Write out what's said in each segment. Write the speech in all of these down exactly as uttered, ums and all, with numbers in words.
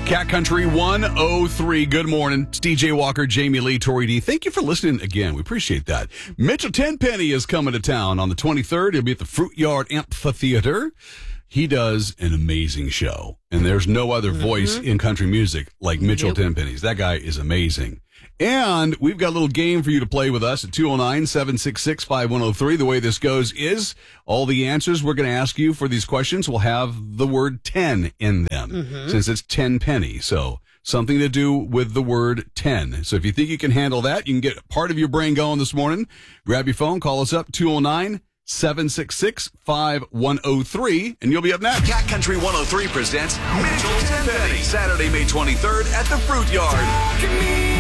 Cat Country one oh three. Good morning. It's D J Walker, Jamie Lee, Tori D. Thank you for listening again. We appreciate that. Mitchell Tenpenny is coming to town on the twenty-third. He'll be at the Fruit Yard Amphitheater. He does an amazing show, and there's no other mm-hmm. voice in country music like Mitchell yep. Tenpenny's. That guy is amazing. And we've got a little game for you to play with us at two oh nine, seven six six, five one oh three. The way this goes is all the answers we're going to ask you for these questions will have the word ten in them, mm-hmm. since it's Tenpenny. So something to do with the word ten. So if you think you can handle that, you can get part of your brain going this morning. Grab your phone, call us up, two oh nine, seven six six, five one oh three, and you'll be up next. Cat Country one oh three presents Mitchell Tenpenny, Saturday, May twenty-third at the Fruit Yard.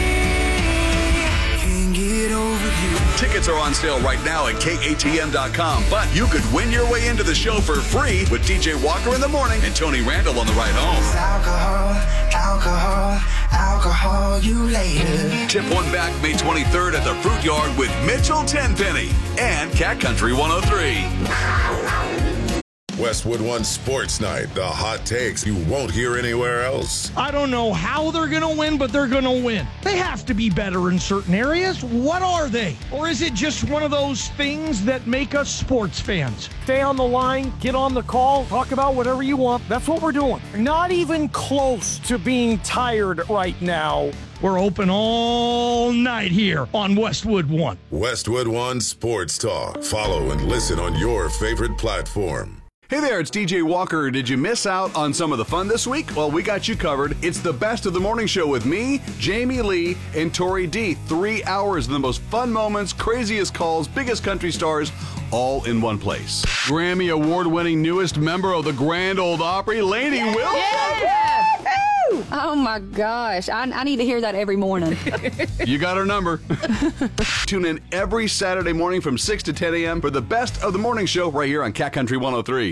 Tickets are on sale right now at K A T M dot com, but you could win your way into the show for free with D J Walker in the morning and Tony Randall on the ride home. Alcohol, alcohol, alcohol, you later. Tip one back May twenty-third at the Fruit Yard with Mitchell Tenpenny and Cat Country one oh three. Westwood One Sports Night, the hot takes you won't hear anywhere else. I don't know how they're going to win, but they're going to win. They have to be better in certain areas. What are they? Or is it just one of those things that make us sports fans? Stay on the line, get on the call, talk about whatever you want. That's what we're doing. Not even close to being tired right now. We're open all night here on Westwood One. Westwood One Sports Talk. Follow and listen on your favorite platform. Hey there, it's D J Walker. Did you miss out on some of the fun this week? Well, we got you covered. It's the best of the morning show with me, Jamie Lee, and Tori D. Three hours of the most fun moments, craziest calls, biggest country stars, all in one place. Grammy Award-winning newest member of the Grand Ole Opry, Lainey Wilson. Yeah. Oh, my gosh. I, I need to hear that every morning. You got our number. Tune in every Saturday morning from six to ten a.m. for the best of the morning show right here on Cat Country one oh three.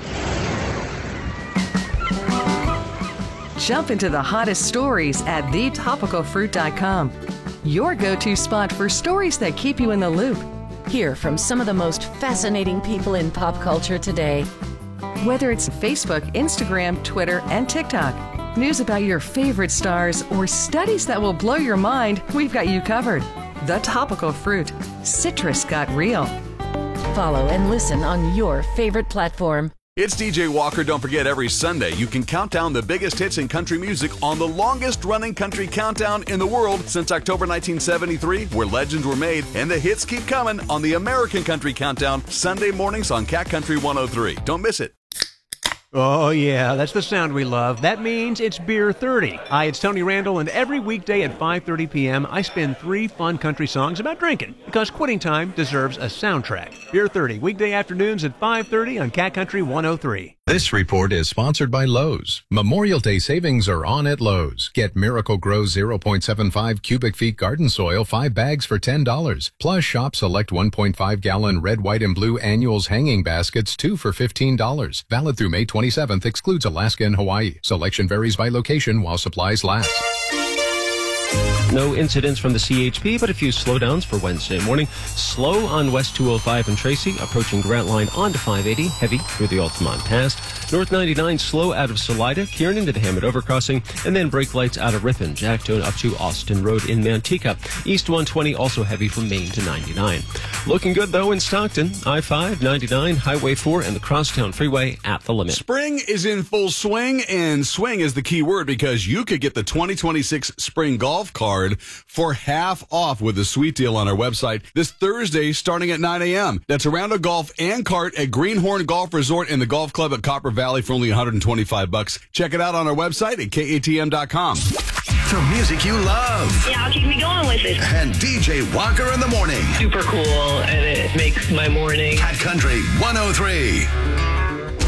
Jump into the hottest stories at the topical fruit dot com. Your go-to spot for stories that keep you in the loop. Hear from some of the most fascinating people in pop culture today. Whether it's Facebook, Instagram, Twitter, and TikTok. News about your favorite stars or studies that will blow your mind, we've got you covered. The Topical Fruit. Citrus got real. Follow and listen on your favorite platform. It's D J Walker. Don't forget, every Sunday you can count down the biggest hits in country music on the longest-running country countdown in the world since October nineteen seventy-three, where legends were made, and the hits keep coming on the American Country Countdown, Sunday mornings on Cat Country one oh three. Don't miss it. Oh, yeah, that's the sound we love. That means it's Beer thirty. Hi, it's Tony Randall, and every weekday at five thirty p.m., I spin three fun country songs about drinking, because quitting time deserves a soundtrack. Beer thirty, weekday afternoons at five thirty on Cat Country one oh three. This report is sponsored by Lowe's. Memorial Day savings are on at Lowe's. Get Miracle Grow zero point seven five cubic feet garden soil, five bags for ten dollars. Plus, shop select one point five gallon red, white, and blue annuals hanging baskets, two for fifteen dollars. Valid through May twenty-seventh, excludes Alaska and Hawaii. Selection varies by location while supplies last. No incidents from the C H P, but a few slowdowns for Wednesday morning. Slow on West two oh five and Tracy, approaching Grant Line onto five eighty, heavy through the Altamont Pass. North ninety-nine, slow out of Salida, Kiernan to the Hammond Overcrossing, and then brake lights out of Ripon, Jacktown up to Austin Road in Manteca. East one twenty, also heavy from Maine to ninety-nine. Looking good, though, in Stockton. I five, ninety-nine, Highway four, and the Crosstown Freeway at the limit. Spring is in full swing, and swing is the key word because you could get the twenty twenty-six Spring Golf Card for half off with a sweet deal on our website this Thursday starting at nine a.m. That's around a golf and cart at Greenhorn Golf Resort and the Golf Club at Copper Valley for only one hundred twenty-five bucks. Check it out on our website at K A T M dot com. The music you love. Yeah, I'll keep me going with it. And D J Walker in the morning. Super cool, and it makes my morning. Cat Country one oh three.